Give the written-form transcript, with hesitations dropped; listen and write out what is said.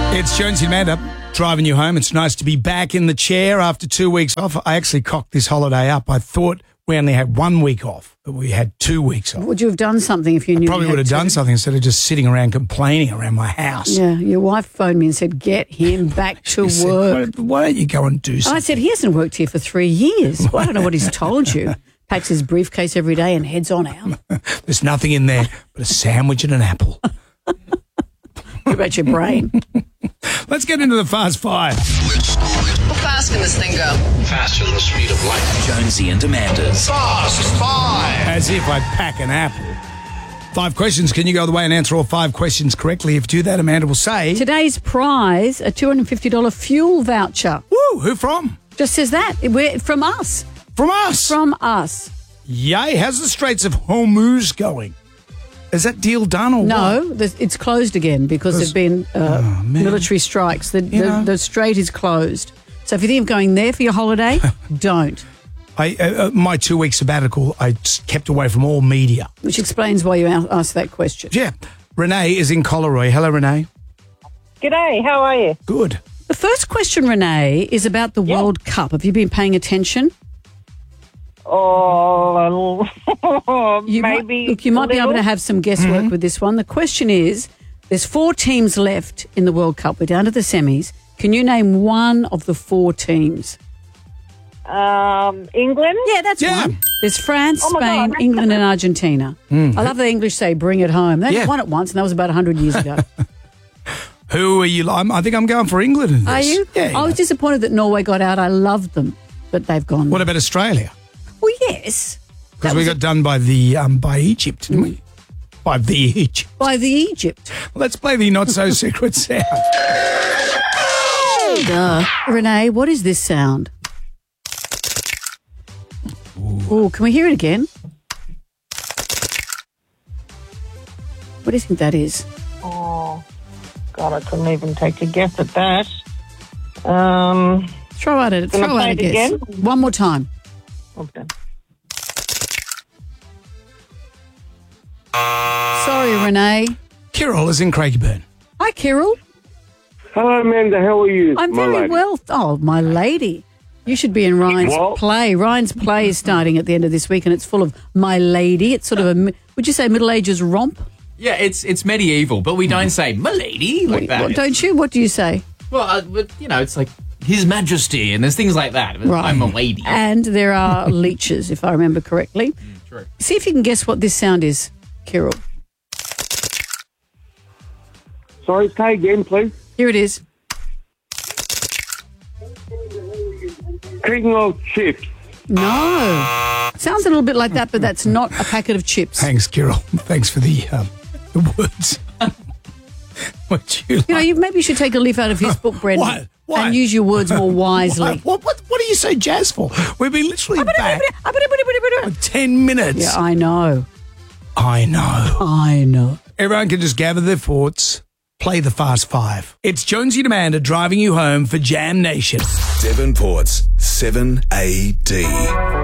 It's Jonesy and Amanda driving you home. It's nice to be back in the chair after 2 weeks off. I actually cocked this holiday up. I thought we only had 1 week off, but we had 2 weeks off. Would you have done something if you knew? Probably would have done something instead of just sitting around complaining around my house. Yeah, your wife phoned me and said, get him back to She work. said, why don't you go and do something? I said, he hasn't worked here for 3 years. Well, I don't know what he's told you. Packs his briefcase every day and heads on out. There's nothing in there but a sandwich and an apple. What about your brain? Let's get into the Fast Five. How fast can this thing go? Faster than the speed of light. Jonesy and Amanda's Fast Five. As if I'd pack an apple. 5 questions. Can you go the way and answer all 5 questions correctly? If you do that, Amanda will say... Today's prize, a $250 fuel voucher. Woo, who from? Just says that. From us. From us. From us. Yay. How's the Straits of Hormuz going? Is that deal done or what? No, it's closed again because there have been military strikes. The strait is closed. So if you think of going there for your holiday, don't. My 2 week sabbatical, I kept away from all media. Which explains why you asked that question. Yeah. Renee is in Collaroy. Hello, Renee. G'day, how are you? Good. The first question, Renee, is about the World Cup. Have you been paying attention? Oh, You maybe. you might be able to little. have some guesswork with this one. The question is, there's 4 teams left in the World Cup. We're down to the semis. Can you name one of the 4 teams? England? Yeah, that's one. There's France, Oh my Spain, God. England and Argentina. I love the English say, bring it home. They won it once, and that was about 100 years ago. Who are you? I think I'm going for England in this. Are you? Yeah. I was disappointed that Norway got out. I loved them, but they've gone. What about Australia? Well, yes. Because we got done by by Egypt, didn't we? By the Egypt. By the Egypt. Let's play the not-so-secret sound. Renee, what is this sound? Oh, can we hear it again? What do you think that is? Oh, God, I couldn't even take a guess at that. Throw out a play it guess. again? One more time. Okay. Sorry, Renee. Kirill is in Craigieburn. Hi, Kirill. Hello, Amanda. How are you? I'm my very lady? well. Oh, my lady. You should be in Ryan's Well- play. Ryan's play is starting at the end of this week, and it's full of my lady. It's sort of would you say Middle Ages romp? Yeah, it's medieval, but we don't say "milady" like that. What, don't you? What do you say? Well, but, it's like His Majesty, and there's things like that. Right. I'm a lady. And there are leeches, if I remember correctly. True. See if you can guess what this sound is, Kirill. Sorry, say again, please. Here it is. King of chips. No. Sounds a little bit like that, but that's not a packet of chips. Thanks, Kirill. Thanks for the words. What you like? Maybe you should take a leaf out of his book, Brendan. What? And use your words more wisely. What are you so jazzed for? We've been literally back for 10 minutes. Yeah, I know. I know. Everyone can just gather their thoughts, play the Fast Five. It's Jonesy and Amanda driving you home for Jam Nation. Devonport's 7AD.